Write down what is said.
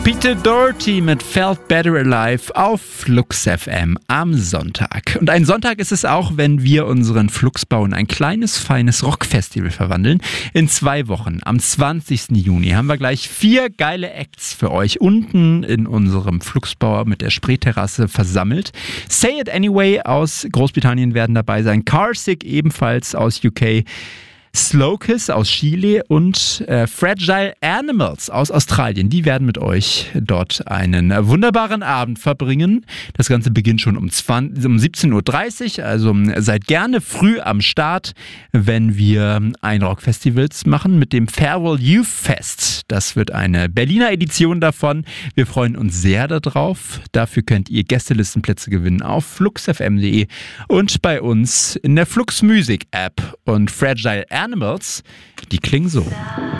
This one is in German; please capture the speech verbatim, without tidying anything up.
Peter Doherty mit Felt Better Alive auf Flux F M am Sonntag. Und ein Sonntag ist es auch, wenn wir unseren Fluxbau in ein kleines, feines Rockfestival verwandeln. In zwei Wochen, am zwanzigsten Juni, haben wir gleich vier geile Acts für euch unten in unserem Fluxbau mit der Spreeterrasse versammelt. Say It Anyway aus Großbritannien werden dabei sein, Carsick ebenfalls aus U K, Slowkiss aus Chile und äh, Fragile Animals aus Australien. Die werden mit euch dort einen wunderbaren Abend verbringen. Das Ganze beginnt schon um, zwanzig, um siebzehn Uhr dreißig, also seid gerne früh am Start, wenn wir ein Rockfestivals machen mit dem Farewell Youth Fest. Das wird eine Berliner Edition davon. Wir freuen uns sehr darauf. Dafür könnt ihr Gästelistenplätze gewinnen auf flux f m punkt d e und bei uns in der Flux Music App. Und Fragile Animals, die klingen so.